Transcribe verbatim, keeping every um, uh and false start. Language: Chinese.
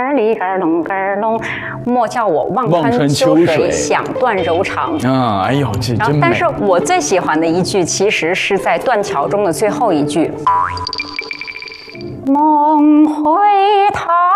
里个隆个隆，莫叫我望穿秋水，想断柔肠。 啊，哎呦，这真美。 但是我最喜欢的一句，其实是在断桥中的最后一句。梦回头。